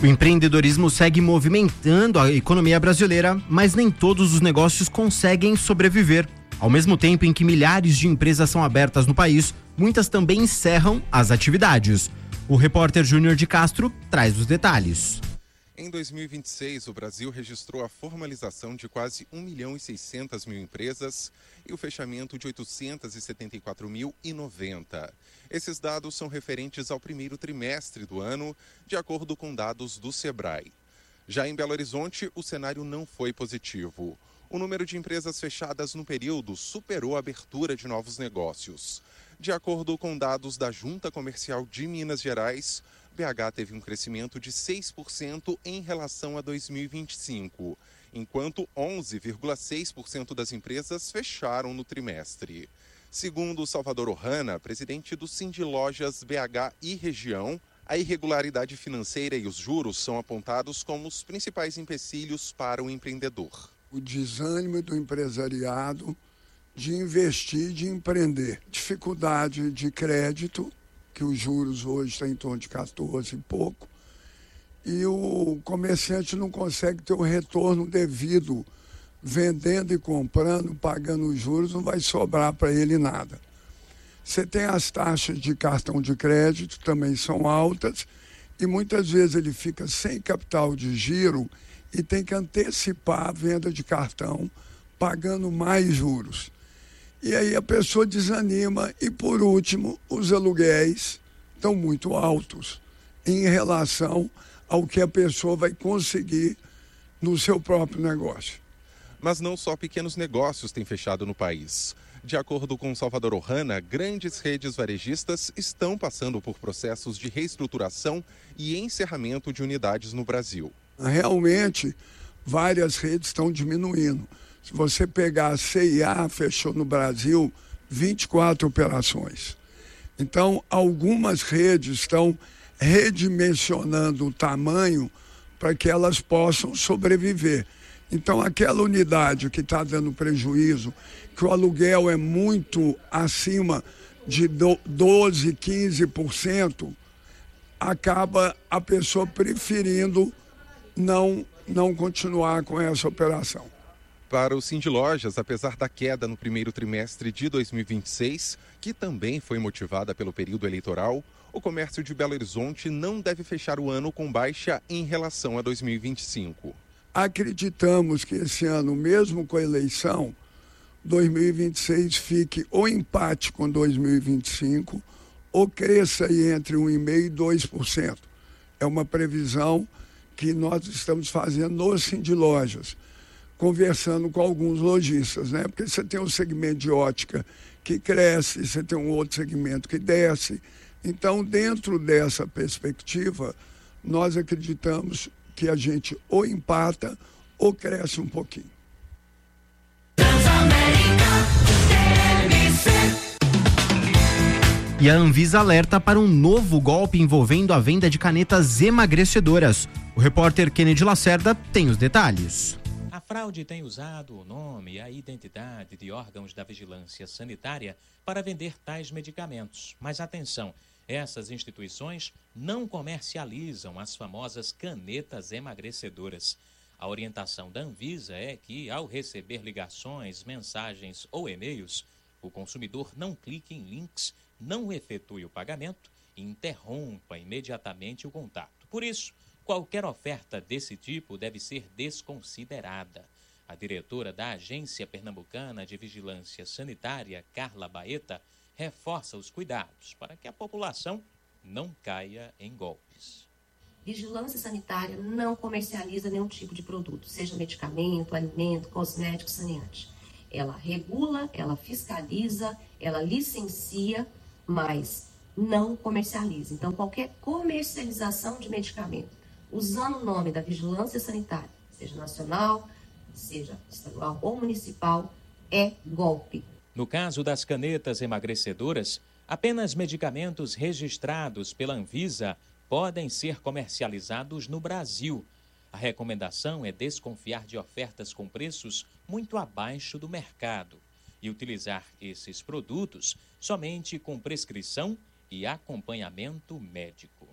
O empreendedorismo segue movimentando a economia brasileira, mas nem todos os negócios conseguem sobreviver. Ao mesmo tempo em que milhares de empresas são abertas no país, muitas também encerram as atividades. O repórter Júnior de Castro traz os detalhes. Em 2026, o Brasil registrou a formalização de quase 1.600.000 empresas e o fechamento de 874.090. Esses dados são referentes ao primeiro trimestre do ano, de acordo com dados do Sebrae. Já em Belo Horizonte, o cenário não foi positivo. O número de empresas fechadas no período superou a abertura de novos negócios. De acordo com dados da Junta Comercial de Minas Gerais, BH teve um crescimento de 6% em relação a 2025, enquanto 11,6% das empresas fecharam no trimestre. Segundo Salvador Ohana, presidente do Sindilojas BH e região, a irregularidade financeira e os juros são apontados como os principais empecilhos para o empreendedor. O desânimo do empresariado de investir, de empreender. Dificuldade de crédito, que os juros hoje estão em torno de 14 e pouco, e o comerciante não consegue ter o retorno devido, vendendo e comprando, pagando os juros, não vai sobrar para ele nada. Você tem as taxas de cartão de crédito, também são altas, e muitas vezes ele fica sem capital de giro e tem que antecipar a venda de cartão, pagando mais juros. E aí a pessoa desanima e, por último, os aluguéis estão muito altos em relação ao que a pessoa vai conseguir no seu próprio negócio. Mas não só pequenos negócios têm fechado no país. De acordo com Salvador Ohana, grandes redes varejistas estão passando por processos de reestruturação e encerramento de unidades no Brasil. Realmente, várias redes estão diminuindo. Se você pegar a C&A, fechou no Brasil 24 operações. Então, algumas redes estão redimensionando o tamanho para que elas possam sobreviver. Então, aquela unidade que está dando prejuízo, que o aluguel é muito acima de 12%, 15%, acaba a pessoa preferindo não continuar com essa operação. Para o Sindilojas, apesar da queda no primeiro trimestre de 2026, que também foi motivada pelo período eleitoral, o comércio de Belo Horizonte não deve fechar o ano com baixa em relação a 2025. Acreditamos que esse ano, mesmo com a eleição, 2026 fique ou empate com 2025 ou cresça aí entre 1,5% e 2%. É uma previsão que nós estamos fazendo no Sindilojas, conversando com alguns lojistas, né? Porque você tem um segmento de ótica que cresce, você tem um outro segmento que desce. Então, dentro dessa perspectiva, nós acreditamos que a gente ou empata ou cresce um pouquinho. E a Anvisa alerta para um novo golpe envolvendo a venda de canetas emagrecedoras. O repórter Kennedy Lacerda tem os detalhes. A fraude tem usado o nome e a identidade de órgãos da vigilância sanitária para vender tais medicamentos. Mas atenção, essas instituições não comercializam as famosas canetas emagrecedoras. A orientação da Anvisa é que, ao receber ligações, mensagens ou e-mails, o consumidor não clique em links, não efetue o pagamento e interrompa imediatamente o contato. Por isso, qualquer oferta desse tipo deve ser desconsiderada. A diretora da Agência Pernambucana de Vigilância Sanitária, Carla Baeta, reforça os cuidados para que a população não caia em golpes. Vigilância Sanitária não comercializa nenhum tipo de produto, seja medicamento, alimento, cosmético, saneante. Ela regula, ela fiscaliza, ela licencia, mas não comercializa. Então, qualquer comercialização de medicamento, usando o nome da Vigilância Sanitária, seja nacional, seja estadual ou municipal, é golpe. No caso das canetas emagrecedoras, apenas medicamentos registrados pela Anvisa podem ser comercializados no Brasil. A recomendação é desconfiar de ofertas com preços muito abaixo do mercado e utilizar esses produtos somente com prescrição e acompanhamento médico.